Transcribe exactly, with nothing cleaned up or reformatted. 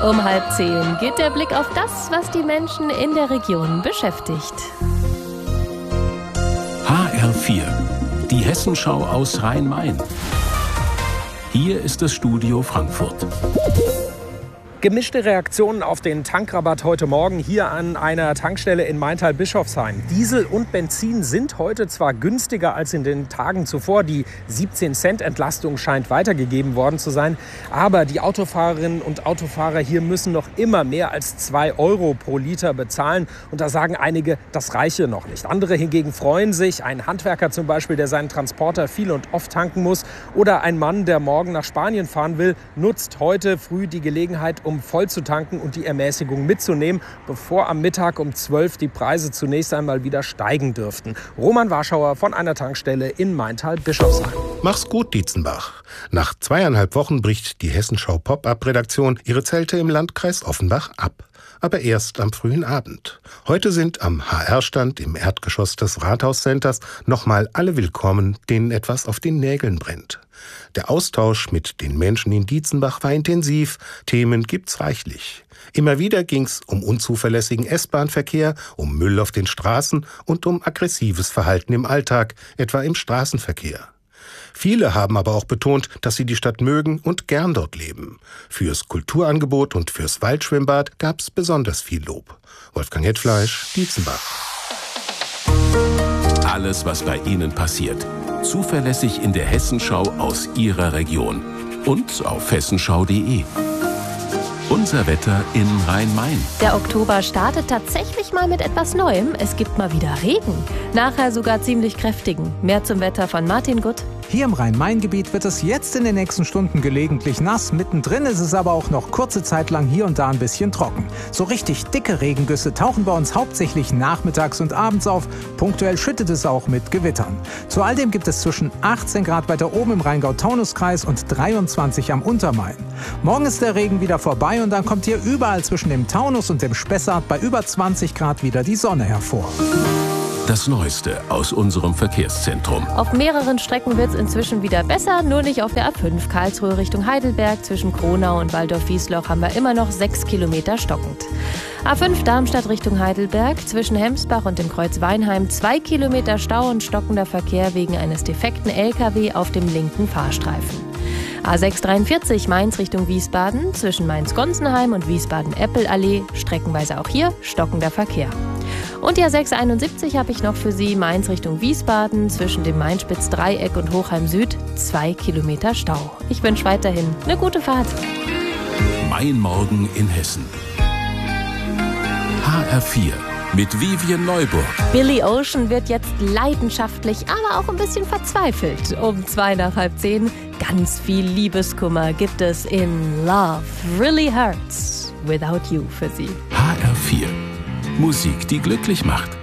Um halb zehn geht der Blick auf das, was die Menschen in der Region beschäftigt. H R vier, die Hessenschau aus Rhein-Main. Hier ist das Studio Frankfurt. Gemischte Reaktionen auf den Tankrabatt heute Morgen hier an einer Tankstelle in Maintal-Bischofsheim. Diesel und Benzin sind heute zwar günstiger als in den Tagen zuvor. Die siebzehn Cent Entlastung scheint weitergegeben worden zu sein. Aber die Autofahrerinnen und Autofahrer hier müssen noch immer mehr als zwei Euro pro Liter bezahlen. Und da sagen einige, das reiche noch nicht. Andere hingegen freuen sich. Ein Handwerker zum Beispiel, der seinen Transporter viel und oft tanken muss. Oder ein Mann, der morgen nach Spanien fahren will, nutzt heute früh die Gelegenheit, um voll zu tanken und die Ermäßigung mitzunehmen, bevor am Mittag um zwölf die Preise zunächst einmal wieder steigen dürften. Roman Warschauer von einer Tankstelle in Maintal-Bischofsheim. Mach's gut, Dietzenbach. Nach zweieinhalb Wochen bricht die Hessenschau Pop-Up-Redaktion ihre Zelte im Landkreis Offenbach ab. Aber erst am frühen Abend. Heute sind am H R-Stand im Erdgeschoss des Rathauscenters nochmal alle willkommen, denen etwas auf den Nägeln brennt. Der Austausch mit den Menschen in Dietzenbach war intensiv, Themen gibt's reichlich. Immer wieder ging's um unzuverlässigen S-Bahn-Verkehr, um Müll auf den Straßen und um aggressives Verhalten im Alltag, etwa im Straßenverkehr. Viele haben aber auch betont, dass sie die Stadt mögen und gern dort leben. Fürs Kulturangebot und fürs Waldschwimmbad gab's besonders viel Lob. Wolfgang Hetfleisch, Dietzenbach. Alles, was bei Ihnen passiert. Zuverlässig in der Hessenschau aus Ihrer Region. Und auf hessenschau punkt de. Unser Wetter in Rhein-Main. Der Oktober startet tatsächlich mal mit etwas Neuem. Es gibt mal wieder Regen. Nachher sogar ziemlich kräftigen. Mehr zum Wetter von Martin Gutt. Hier im Rhein-Main-Gebiet wird es jetzt in den nächsten Stunden gelegentlich nass. Mittendrin ist es aber auch noch kurze Zeit lang hier und da ein bisschen trocken. So richtig dicke Regengüsse tauchen bei uns hauptsächlich nachmittags und abends auf. Punktuell schüttet es auch mit Gewittern. Zu all dem gibt es zwischen achtzehn Grad weiter oben im Rheingau-Taunus-Kreis und dreiundzwanzig am Untermain. Morgen ist der Regen wieder vorbei und dann kommt hier überall zwischen dem Taunus und dem Spessart bei über zwanzig Grad wieder die Sonne hervor. Das Neueste aus unserem Verkehrszentrum. Auf mehreren Strecken wird es inzwischen wieder besser, nur nicht auf der A fünf Karlsruhe Richtung Heidelberg. Zwischen Kronau und Waldorf-Wiesloch haben wir immer noch sechs Kilometer stockend. A fünf Darmstadt Richtung Heidelberg, zwischen Hemsbach und dem Kreuz Weinheim zwei Kilometer Stau und stockender Verkehr wegen eines defekten L K W auf dem linken Fahrstreifen. A sechs dreiundvierzig Mainz Richtung Wiesbaden, zwischen Mainz-Gonsenheim und Wiesbaden-Eppelallee, streckenweise auch hier stockender Verkehr. Und die A sechs einundsiebzig habe ich noch für Sie, Mainz Richtung Wiesbaden, zwischen dem Mainspitz-Dreieck und Hochheim Süd, zwei Kilometer Stau. Ich wünsche weiterhin eine gute Fahrt. Mein Morgen in Hessen. H R vier mit Vivian Neuburg. Billy Ocean wird jetzt leidenschaftlich, aber auch ein bisschen verzweifelt. Um zwei nach halb zehn. Ganz viel Liebeskummer gibt es in Love Really Hurts Without You für Sie. H R vier. Musik, die glücklich macht.